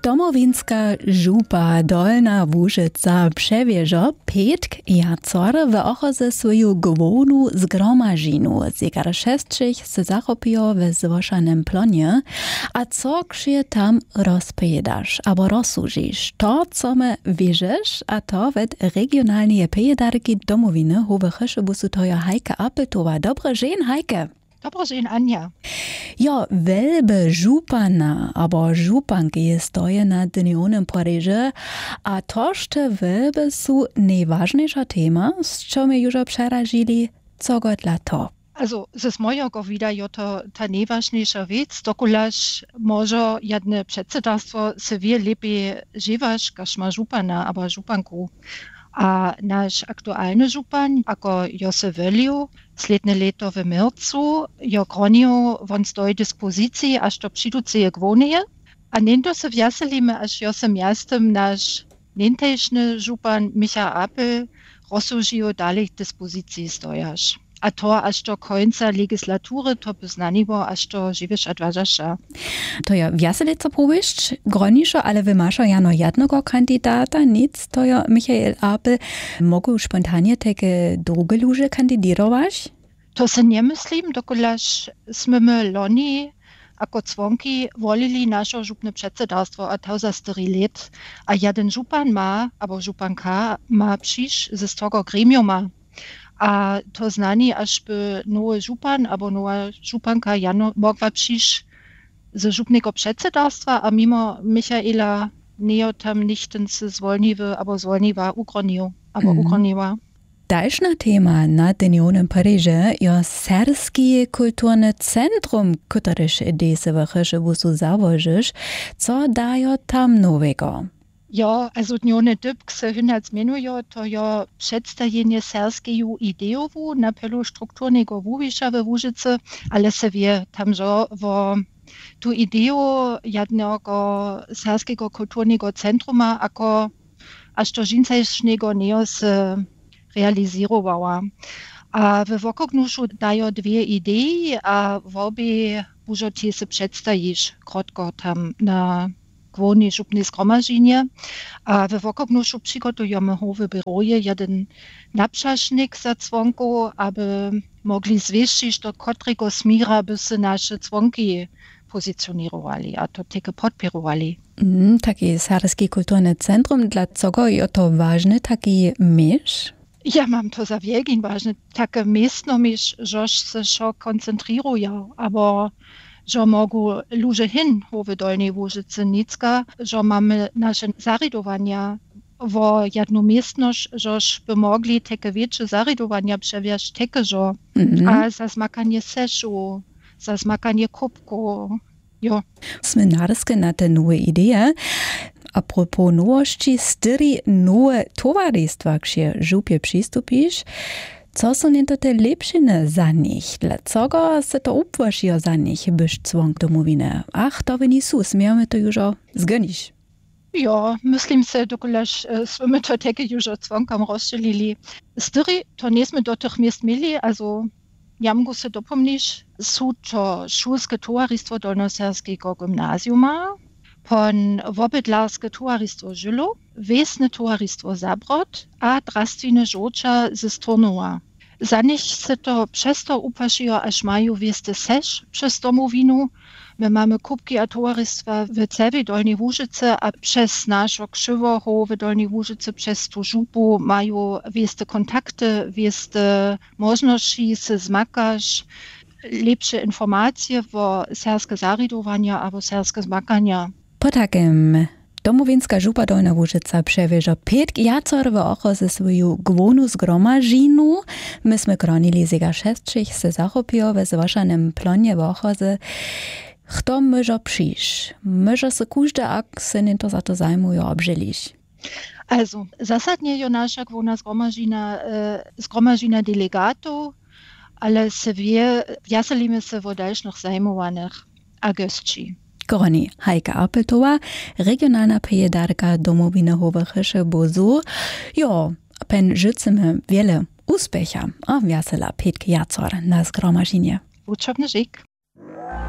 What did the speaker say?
Domowinska župa Dolna Łużyca przewieża Petk Jacor w ochoze swoją główną zgromażinu, zegar szestrzych se zachopiło w złoszanym plonie, a co krzyje tam rozpojedasz, albo rozsłużysz. To, co my wierzysz, a to wed regionalnie pejedarki domowiny howychyszy busu toja Heike Appeltowa. Dobre dzień, Heike. Dobre dzień, Anja. Ja, welbe župana, aber županki je stoje na dnevnem poreže, a tošte welbe su najważniejsza tema, z czym my już przerażili, co godla to. Also, z mojego widać to ta najważniejsza rzecz, dokulaż może jedne przedsiębiorstwo se wie lepiej żywać, każ ma župana, aber županku. A nasz aktualny župan, ako Jose Veliu, sledne leto w marcu, jo groniu von stoi dyspozycji, aż to przyduceje gwoneje. A nento se wjaselimy, aż Jose miastem nasz nentejszny župan Micha Appel rozsužijo dalej dyspozycji stojasz. A to aż do końca legislatury to poznaniło, aż to żywiesz odważasza. To ja wjaseli co powiesz, groniszo, ale wy masz jano jednego kandidata, nic, to ja Michael Appel mogą spontanie takie drugie ludzie kandidować? To se nie myślim, dokulaż sme loni ako członki wolili nasze żupne przedsiębiorstwo a to za 4 lat, a jeden župan ma, albo županka ma przyjść ze tego gremiuma. A to znani, aż by nowy župan albo nowa županka jano mogła przyjść ze żupnego przedsiębiorstwa, a mimo Michaela nie tam nichten se zwolniwy, albo zwolniwa ugronił, albo ugroniła. Dalszna tema na dnevnem Paryže je Serbski kulturne centrum, któreż idee se w Chyżybusu założysz. Co daje tam nowego? Ja, also dnione dyb se hynać menuje, to ja przedstawienie serbskiego ideowu na pelu strukturnego wuwisza we Łużycy, ale se wie tam, że tu ideo jednego serbskiego kulturnego centruma, ako aż do dzińcajsznego nie se realizowała. A w Wokognušu dają dwie idei, a w obie możecie se przedstawić krótko tam na głównej żupnej zgromadzenie. A w Wokognušu przygotujemy w biroje jeden naprzasznik za członków, aby mogli zwieścić, do którego smira by se nasze członki pozycjonowali, a to tylko podpierowali. Takie Serbskie kulturne centrum, dlaczego jest to ważne, taki mysz? Ja mam to za wielkim ważne, takie miestno mysz, że się koncentrują, aber że mogą ludzie hin w Dolnej Łużycy Nicka, że mamy nasze zaridowania w jedną miejscowość, że by mogli takie większe zaridowania przewieźć, takie, że a za zmakanie seszu, za zmakanie kubku, jo. Smenarskie na te nowe idee. A propos nowości, 4 nowe towarzystwa, gdzie żupie przystupisz, co są nie te lepszine za nich? Dlaczego se to upłasziło za nich, byś członk domowiny? Ach, to wy nie są, smiemy to już zgonić. Ja, myślim se, dokulaż sme to takie już członkom rozdzielili. 4 to nie sme do tych miejsc mieli, also jamgo se dopomnisz, są to szulskie towarzystwo Dolnoserskiego gimnazjuma, pon wobydlarskie towarzystwo Żylu, wiesne towarzystwo Zabrod, a drastwine żocza ze Stornowa. Za nich se to przez to upasziło, aż mają wieste sesz przez domowinu. My mamy kubki a towarzystwa w całej Dolnej Łużycy, a przez naszą krzywochą w Dolnej Łużycy, przez tu żupu mają wieste kontakty, wieste możności se zmakasz, lepsze informacje o serbskie zaridowania albo serbskie zmakania. Po takim Domowinska župa Dolna Łużyca przewieża Petk Jacor w ochoze swoją główną zgromażinu. My sme kronili zega 6 se zachopiło w złoszanym plonie w ochoze. Kto może przyjść? Może se każdy, jak se nie to za to zajmuje, obżylić? Also, zasadnie je nasza główna zgromażina delegatów, ale se wie, wjaselimy se w dalszych zajmowanych agostci. Koroni Heike Appeltowa, regionalna pejedarka domowiny w Chyżybusu. Jo, pen życzymy wiele uspecha a wesela Petk Jacor na zgromażenie. Uczobny żyk.